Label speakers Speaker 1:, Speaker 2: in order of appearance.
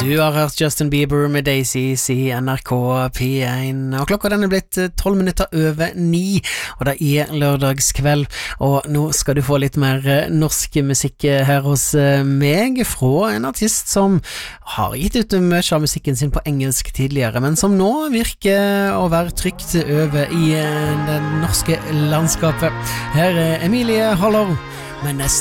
Speaker 1: Du har hørt Justin Bieber med Daisy i NRK P1, og klokka den blitt 12 minutter over 9, og det lørdagskveld, og nå skal du få litt mer norsk musikk her hos meg, fra en artist som har gitt ut mye av musikken sin på engelsk tidligere, men som nå virker å være trygt over i det norske landskapet. Her Emilie Haller med nesten